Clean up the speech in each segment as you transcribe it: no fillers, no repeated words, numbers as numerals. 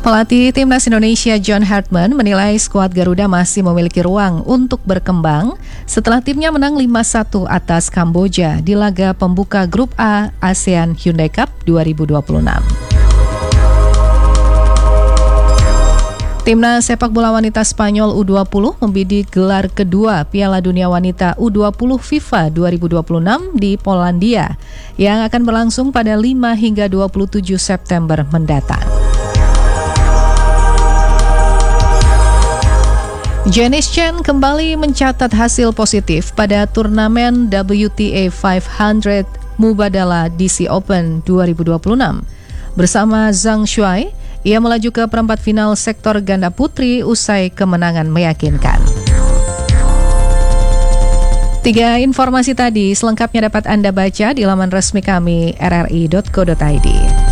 Pelatih Timnas Indonesia John Hartman menilai skuad Garuda masih memiliki ruang untuk berkembang setelah timnya menang 5-1 atas Kamboja di laga pembuka Grup A ASEAN Hyundai Cup 2026. Timnas sepak bola wanita Spanyol U20 membidik gelar kedua Piala Dunia Wanita U20 FIFA 2026 di Polandia yang akan berlangsung pada 5 hingga 27 September mendatang. Janice Chen kembali mencatat hasil positif pada turnamen WTA 500 Mubadala DC Open 2026. Bersama Zhang Shuai, ia melaju ke perempat final sektor ganda putri usai kemenangan meyakinkan. 3 informasi tadi selengkapnya dapat Anda baca di laman resmi kami rri.co.id.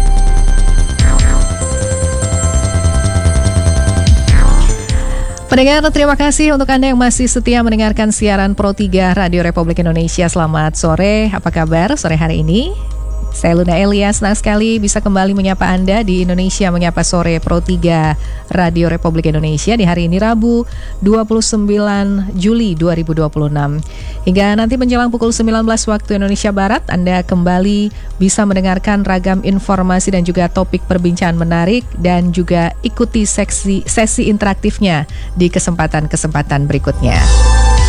Pendengar, terima kasih untuk Anda yang masih setia mendengarkan siaran Pro 3 Radio Republik Indonesia. Selamat sore, apa kabar sore hari ini? Saya Luna Elias, senang sekali bisa kembali menyapa Anda di Indonesia Menyapa Sore Pro 3 Radio Republik Indonesia di hari ini Rabu 29 Juli 2026. Hingga nanti menjelang pukul 19 waktu Indonesia Barat, Anda kembali bisa mendengarkan ragam informasi dan juga topik perbincangan menarik dan juga ikuti sesi interaktifnya di kesempatan-kesempatan berikutnya.